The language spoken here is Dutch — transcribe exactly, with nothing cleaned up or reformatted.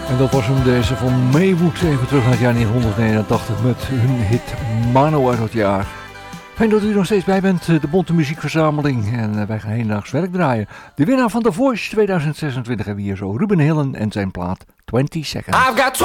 En dat was hem, deze van Maywood, even terug naar het jaar negentien negenentachtig met hun hit Mano uit dat jaar. Fijn dat u er nog steeds bij bent, de Bonte Muziekverzameling. En wij gaan hedendaags werk draaien. De winnaar van The Voice tweeduizend zesentwintig hebben we hier zo, Ruben Hillen en zijn plaat twintig seconds. I've got